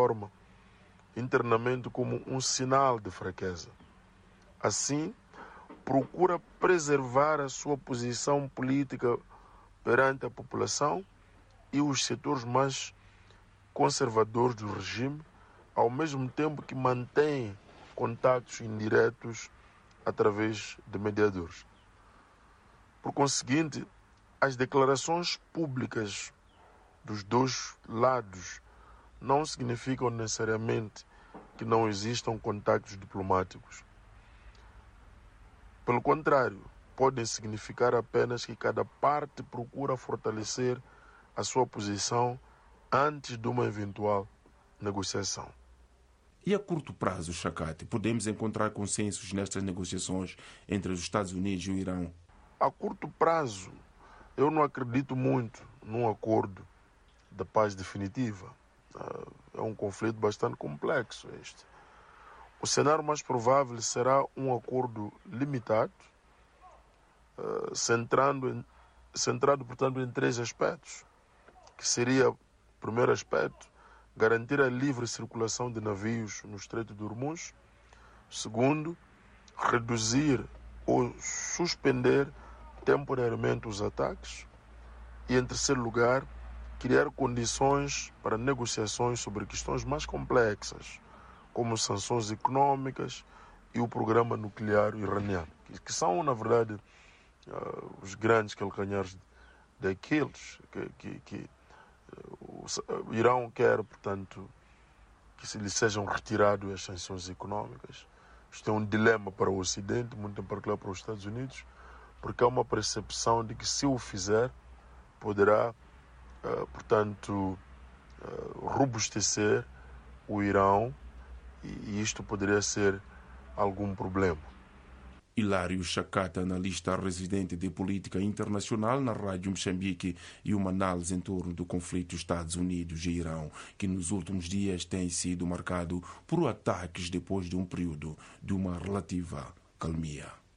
forma internamente como um sinal de fraqueza. Assim, procura preservar a sua posição política perante a população e os setores mais conservadores do regime, ao mesmo tempo que mantém contatos indiretos através de mediadores. Por conseguinte, as declarações públicas dos dois lados não significam necessariamente que não existam contactos diplomáticos. Pelo contrário, podem significar apenas que cada parte procura fortalecer a sua posição antes de uma eventual negociação. E a curto prazo, Shakati, podemos encontrar consensos nestas negociações entre os Estados Unidos e o Irão? A curto prazo, eu não acredito muito num acordo de paz definitiva. É um conflito bastante complexo este. O cenário mais provável será um acordo limitado, centrado, portanto, em 3 aspectos, que seria, o primeiro aspecto, garantir a livre circulação de navios no Estreito de Hormuz. Segundo, reduzir ou suspender temporariamente os ataques. E, em terceiro lugar, criar condições para negociações sobre questões mais complexas, como sanções econômicas e o programa nuclear iraniano, que são, na verdade, os grandes calcanhares daqueles que o Irão quer, portanto, que se lhe sejam retiradas as sanções econômicas. Isto é um dilema para o Ocidente, muito em particular para os Estados Unidos, porque há uma percepção de que, se o fizer, poderá, portanto, robustecer o Irão, e isto poderia ser algum problema. Hilário Shakata, analista residente de política internacional na Rádio Moçambique, e uma análise em torno do conflito Estados Unidos e Irão, que nos últimos dias tem sido marcado por ataques depois de um período de uma relativa calmia.